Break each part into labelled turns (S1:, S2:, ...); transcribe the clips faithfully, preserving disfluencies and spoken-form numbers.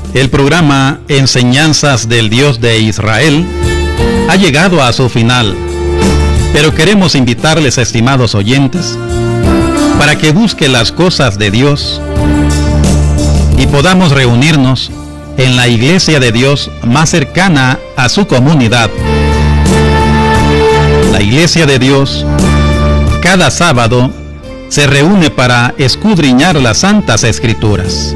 S1: El programa Enseñanzas del Dios de Israel ha llegado a su final, pero queremos invitarles, estimados oyentes, para que busquen las cosas de Dios y podamos reunirnos en la iglesia de Dios más cercana a su comunidad. La iglesia de Dios cada sábado se reúne para escudriñar las Santas Escrituras.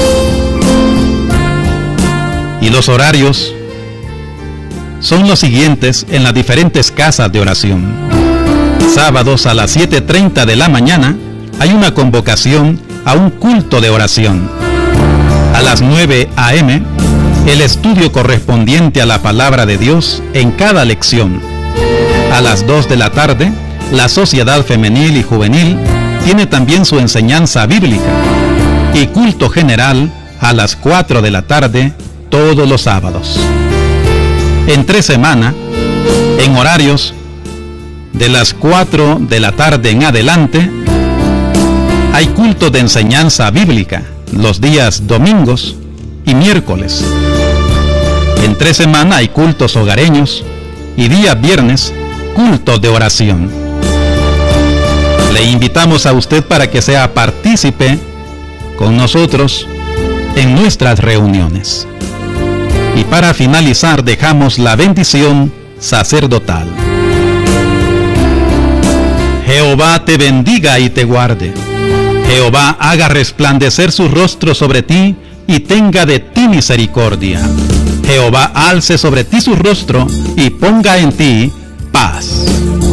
S1: Y los horarios son los siguientes en las diferentes casas de oración. Sábados a las siete treinta de la mañana hay una convocación a un culto de oración. A las nueve a eme, el estudio correspondiente a la palabra de Dios en cada lección. A las dos de la tarde, la Sociedad Femenil y Juvenil tiene también su enseñanza bíblica. Y culto general a las cuatro de la tarde, todos los sábados. Entre semana, en horarios de las cuatro de la tarde en adelante, hay culto de enseñanza bíblica los días domingos y miércoles. Entre semana hay cultos hogareños y día viernes, cultos de oración. Le invitamos a usted para que sea partícipe con nosotros en nuestras reuniones. Y para finalizar dejamos la bendición sacerdotal. Jehová te bendiga y te guarde. Jehová haga resplandecer su rostro sobre ti y tenga de ti misericordia. Jehová alce sobre ti su rostro y ponga en ti paz.